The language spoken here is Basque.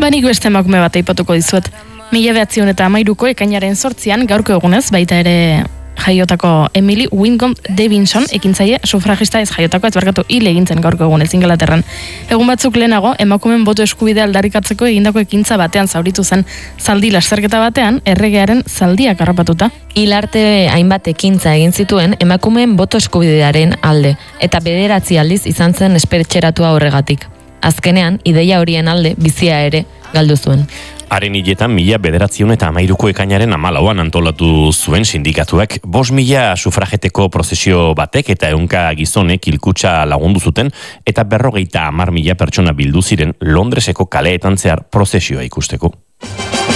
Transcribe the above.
Nik beste emakume bat aipatuko dizuet. 1913ko ekainaren 8 gaurko egunez, baita ere jaiotako Emily Wingott Davidson, ekintzaile sufragista ez jaiotako hil egintzen gaurko egunez Ingalaterran. Egun batzuk lehenago, emakumeen boto eskubidea aldarrikatzeko egindako ekintza batean zauritu zen zaldi lasterketa batean, erregearen zaldiak harrapatuta. Hil arte hainbat ekintza egin zituen emakumeen boto eskubidearen alde, eta 9 aldiz izan zen espertxeratua horregatik. Azkenean, ideia horien alde bizia ere galdu zuen. Haren hiletan 1913ko ekainaren 14an antolatu zuen sindikatuak 5.000 sufrageteko prozesio batek eta 100 gizonek hilkutxa lagundu zuten eta 50.000 pertsona bildu ziren Londreseko kaleetan zehar prozesioa ikusteko.